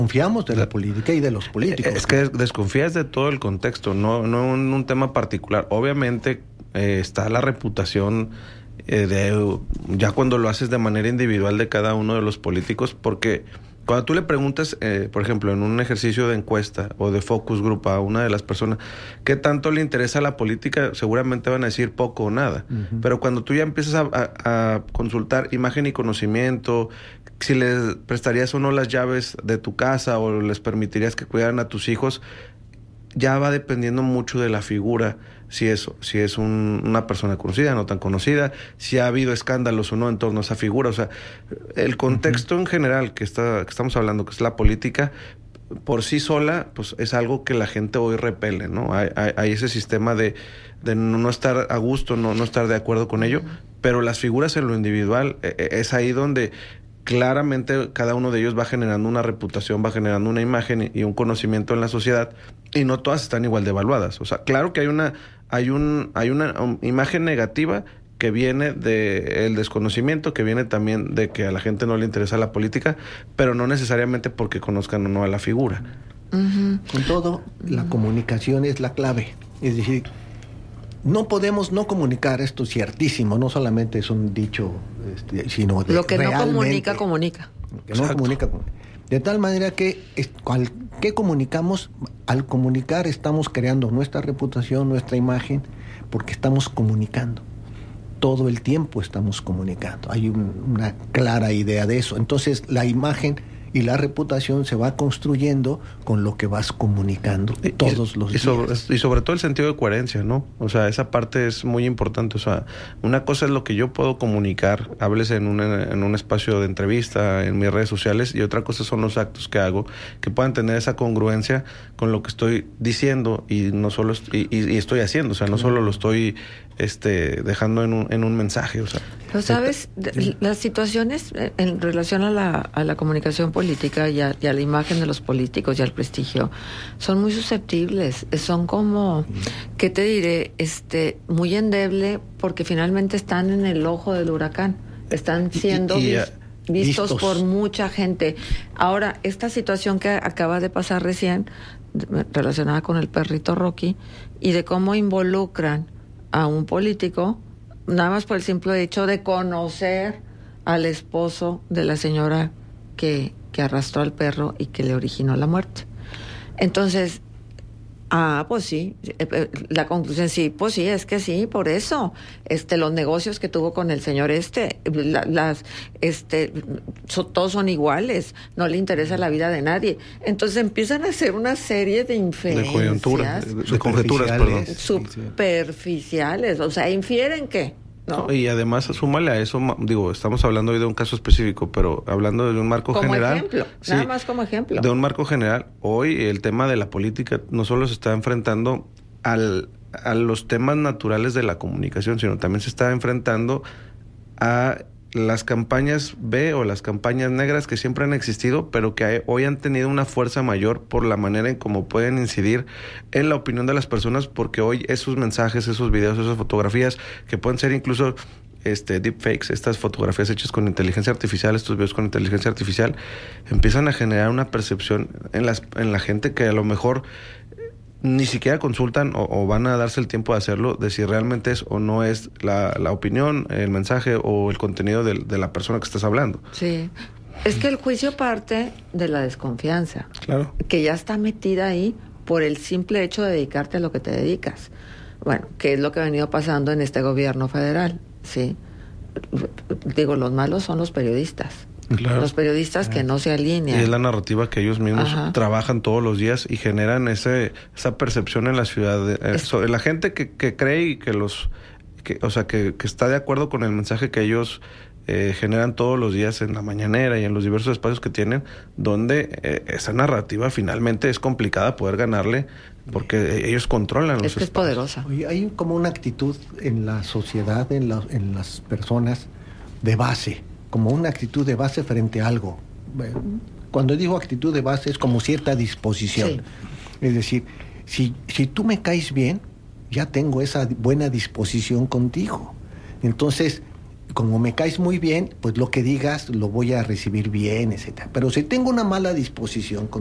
Confiamos de la política y de los políticos. Es que desconfías de todo el contexto, no en un tema particular. Obviamente está la reputación ya cuando lo haces de manera individual de cada uno de los políticos, porque cuando tú le preguntas, por ejemplo, en un ejercicio de encuesta o de focus group a una de las personas qué tanto le interesa la política, seguramente van a decir poco o nada. Uh-huh. Pero cuando tú ya empiezas a consultar imagen y conocimiento, si les prestarías o no las llaves de tu casa o les permitirías que cuidaran a tus hijos, ya va dependiendo mucho de la figura, si es una persona conocida, no tan conocida, si ha habido escándalos o no en torno a esa figura. O sea, el contexto en general que estamos hablando, que es la política, por sí sola, pues es algo que la gente hoy repele, ¿no? Hay ese sistema de no estar a gusto, no estar de acuerdo con ello, pero las figuras en lo individual, es ahí donde claramente cada uno de ellos va generando una reputación, va generando una imagen y un conocimiento en la sociedad, y no todas están igual de evaluadas. O sea, claro que hay una imagen negativa que viene del desconocimiento, que viene también de que a la gente no le interesa la política, pero no necesariamente porque conozcan o no a la figura. Uh-huh. Con todo, la comunicación es la clave. Es decir, no podemos no comunicar, esto es ciertísimo, no solamente es un dicho, sino de lo que realmente, no comunica, comunica. Lo que no comunica. De tal manera que ¿qué comunicamos? Al comunicar estamos creando nuestra reputación, nuestra imagen, porque estamos comunicando. Todo el tiempo estamos comunicando. Hay una clara idea de eso. Entonces, la imagen y la reputación se va construyendo con lo que vas comunicando todos los días. Y sobre todo el sentido de coherencia, ¿no? O sea, esa parte es muy importante. O sea, una cosa es lo que yo puedo comunicar, hables en un espacio de entrevista, en mis redes sociales, y otra cosa son los actos que hago, que puedan tener esa congruencia con lo que estoy diciendo y no solo y estoy haciendo. O sea, no solo lo estoy dejando en un mensaje. O sea, pero sabes, las situaciones en relación a la comunicación política y a la imagen de los políticos y al prestigio son muy susceptibles, son como, ¿qué te diré? Muy endeble, porque finalmente están en el ojo del huracán, están siendo vistos por mucha gente. Ahora, esta situación que acaba de pasar recién, relacionada con el perrito Rocky, y de cómo involucran a un político nada más por el simple hecho de conocer al esposo de la señora que arrastró al perro y que le originó la muerte. Entonces, pues sí, la conclusión pues sí, es que sí, por eso, los negocios que tuvo con el señor todos son iguales, no le interesa la vida de nadie. Entonces empiezan a hacer una serie de inferencias. De coyuntura, de conjeturas, perdón. Superficiales, o sea, infieren que... ¿no? Y además, súmale a eso, estamos hablando hoy de un caso específico, pero hablando de un marco general. Como ejemplo, nada más como ejemplo. De un marco general, hoy el tema de la política no solo se está enfrentando a los temas naturales de la comunicación, sino también se está enfrentando a las campañas B o las campañas negras que siempre han existido, pero que hoy han tenido una fuerza mayor por la manera en cómo pueden incidir en la opinión de las personas, porque hoy esos mensajes, esos videos, esas fotografías, que pueden ser incluso deepfakes, estas fotografías hechas con inteligencia artificial, estos videos con inteligencia artificial, empiezan a generar una percepción en la gente que a lo mejor ni siquiera consultan o van a darse el tiempo de hacerlo, de si realmente es o no es la opinión, el mensaje o el contenido de la persona que estás hablando. Sí, es que el juicio parte de la desconfianza, claro, que ya está metida ahí por el simple hecho de dedicarte a lo que te dedicas. Bueno, que es lo que ha venido pasando en este gobierno federal, ¿sí? Digo, los malos son los periodistas. Claro. Los periodistas que no se alinean. Y es la narrativa que ellos mismos trabajan todos los días y generan esa percepción en la ciudad. La gente que cree y que está de acuerdo con el mensaje que ellos generan todos los días en la mañanera y en los diversos espacios que tienen, donde esa narrativa finalmente es complicada poder ganarle, porque ellos controlan los espacios. Es poderosa. Oye, hay como una actitud en la sociedad, en las personas de base, como una actitud de base frente a algo. Cuando digo actitud de base es como cierta disposición. Sí. Es decir, si tú me caes bien, ya tengo esa buena disposición contigo. Entonces, como me caes muy bien, pues lo que digas lo voy a recibir bien, etcétera. Pero si tengo una mala disposición